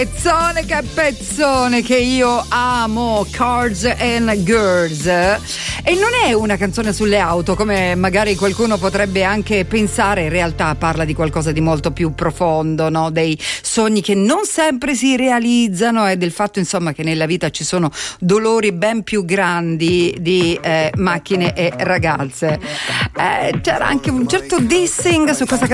Che pezzone che io amo, Cars and Girls. E non è una canzone sulle auto come magari qualcuno potrebbe anche pensare, in realtà parla di qualcosa di molto più profondo, no? Dei sogni che non sempre si realizzano e del fatto insomma che nella vita ci sono dolori ben più grandi di macchine e ragazze. C'era anche un certo dissing su questa